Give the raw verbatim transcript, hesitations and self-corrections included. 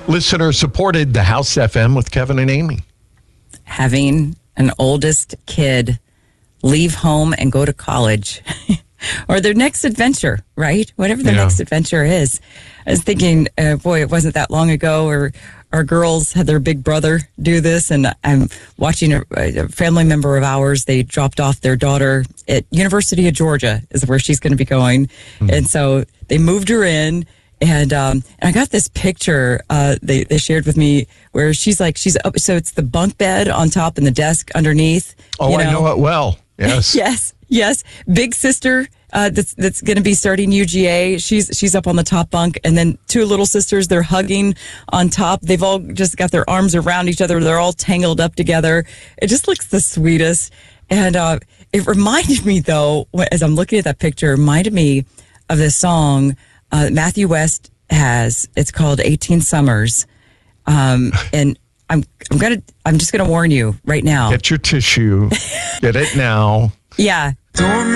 Listener supported the House F M with Kevin and Amy. Having an oldest kid leave home and go to college or their next adventure, right? Whatever their Yeah. next adventure is. I was thinking, uh, boy, it wasn't that long ago where our girls had their big brother do this. And I'm watching a, a family member of ours. They dropped off their daughter at University of Georgia is where she's going to be going. Mm-hmm. And so they moved her in. And um, and I got this picture uh, they, they shared with me where she's like, she's up. So it's the bunk bed on top and the desk underneath. Oh, you know? I know it well. Yes. yes. Yes. Big sister uh, that's that's going to be starting U G A. She's she's up on the top bunk. And then two little sisters, they're hugging on top. They've all just got their arms around each other. They're all tangled up together. It just looks the sweetest. And uh, it reminded me, though, as I'm looking at that picture, it reminded me of this song Uh, Matthew West has. It's called eighteen Summers. Um, and I'm I'm gonna I'm just gonna warn you right now. Get your tissue. Get it now. Yeah.